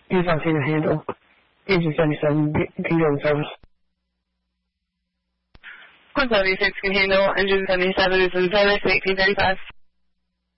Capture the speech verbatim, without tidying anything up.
Engine seventeen to handle. Engine seventy-seven, bingo in service. one seventy-six can handle. Engine seventy-seven is in service, eighteen thirty-five.